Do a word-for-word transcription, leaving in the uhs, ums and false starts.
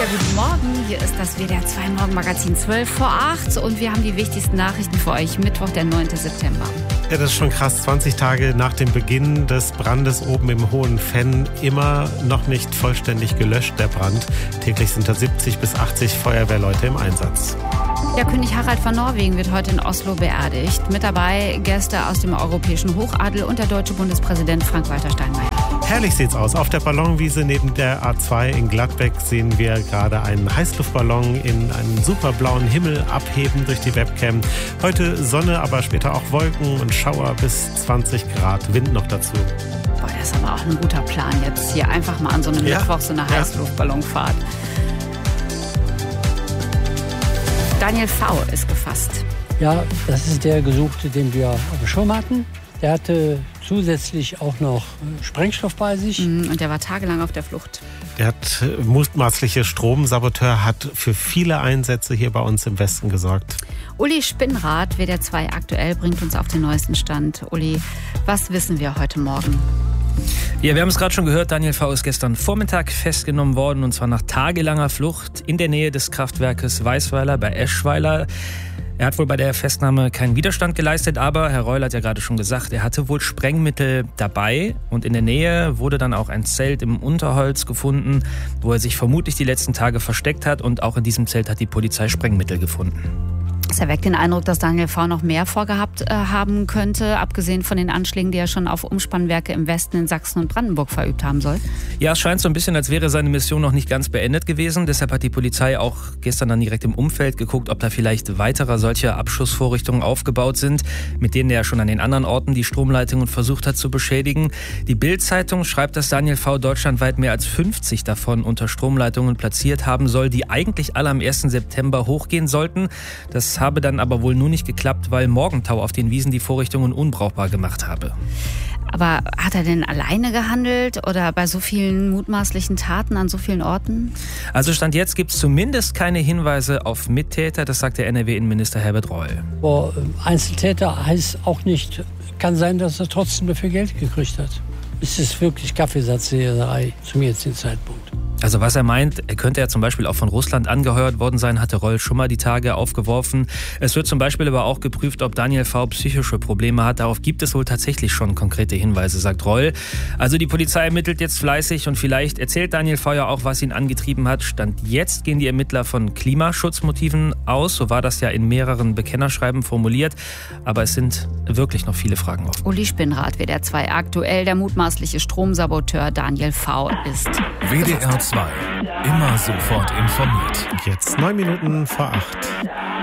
Ja, guten Morgen. Hier ist das W D R zwei Morgenmagazin zwölf vor acht und wir haben die wichtigsten Nachrichten für euch. Mittwoch, der neunten September. Ja, das ist schon krass. zwanzig Tage nach dem Beginn des Brandes oben im Hohen Venn immer noch nicht vollständig gelöscht, der Brand. Täglich sind da siebzig bis achtzig Feuerwehrleute im Einsatz. Der König Harald von Norwegen wird heute in Oslo beerdigt. Mit dabei Gäste aus dem europäischen Hochadel und der deutsche Bundespräsident Frank-Walter Steinmeier. Herrlich sieht's aus. Auf der Ballonwiese neben der A zwei in Gladbeck sehen wir gerade einen Heißluftballon in einen superblauen Himmel abheben durch die Webcam. Heute Sonne, aber später auch Wolken und Schauer bis zwanzig Grad. Wind noch dazu. Boah, das ist aber auch ein guter Plan jetzt. Hier einfach mal an so einem Ja. Mittwoch so eine Ja. Heißluftballonfahrt. Daniel V. ist gefasst. Ja, das ist der Gesuchte, den wir auf dem Schirm hatten. Der hatte zusätzlich auch noch Sprengstoff bei sich. Und der war tagelang auf der Flucht. Der hat äh, mutmaßliche Stromsaboteur, hat für viele Einsätze hier bei uns im Westen gesorgt. Uli Spinnrad, W D R zwei aktuell, bringt uns auf den neuesten Stand. Uli, was wissen wir heute Morgen? Ja, wir haben es gerade schon gehört, Daniel V. ist gestern Vormittag festgenommen worden, und zwar nach tagelanger Flucht in der Nähe des Kraftwerkes Weißweiler bei Eschweiler. Er hat wohl bei der Festnahme keinen Widerstand geleistet, aber Herr Reul hat ja gerade schon gesagt, er hatte wohl Sprengmittel dabei, und in der Nähe wurde dann auch ein Zelt im Unterholz gefunden, wo er sich vermutlich die letzten Tage versteckt hat, und auch in diesem Zelt hat die Polizei Sprengmittel gefunden. Es erweckt den Eindruck, dass Daniel V. noch mehr vorgehabt äh, haben könnte, abgesehen von den Anschlägen, die er schon auf Umspannwerke im Westen in Sachsen und Brandenburg verübt haben soll. Ja, es scheint so ein bisschen, als wäre seine Mission noch nicht ganz beendet gewesen. Deshalb hat die Polizei auch gestern dann direkt im Umfeld geguckt, ob da vielleicht weitere solche Abschussvorrichtungen aufgebaut sind, mit denen er schon an den anderen Orten die Stromleitungen versucht hat zu beschädigen. Die Bild-Zeitung schreibt, dass Daniel V. deutschlandweit mehr als fünfzig davon unter Stromleitungen platziert haben soll, die eigentlich alle am ersten September hochgehen sollten. Das habe dann aber wohl nur nicht geklappt, weil Morgentau auf den Wiesen die Vorrichtungen unbrauchbar gemacht habe. Aber hat er denn alleine gehandelt oder bei so vielen mutmaßlichen Taten an so vielen Orten? Also Stand jetzt gibt es zumindest keine Hinweise auf Mittäter, das sagt der N R W-Innenminister Herbert Reul. Aber Einzeltäter heißt auch nicht, kann sein, dass er trotzdem dafür Geld gekriegt hat. Es ist wirklich Kaffeesatzleserei zum jetzigen Zeitpunkt. Also was er meint, er könnte ja zum Beispiel auch von Russland angeheuert worden sein, hatte Reul schon mal die Tage aufgeworfen. Es wird zum Beispiel aber auch geprüft, ob Daniel V. psychische Probleme hat. Darauf gibt es wohl tatsächlich schon konkrete Hinweise, sagt Reul. Also die Polizei ermittelt jetzt fleißig, und vielleicht erzählt Daniel V. ja auch, was ihn angetrieben hat. Stand jetzt gehen die Ermittler von Klimaschutzmotiven aus. So war das ja in mehreren Bekennerschreiben formuliert. Aber es sind wirklich noch viele Fragen offen. Uli Spinnrad, W D R zwei aktuell, der mutmaßliche Stromsaboteur Daniel V. ist. W D R zwei. Immer sofort informiert. Jetzt neun Minuten vor acht.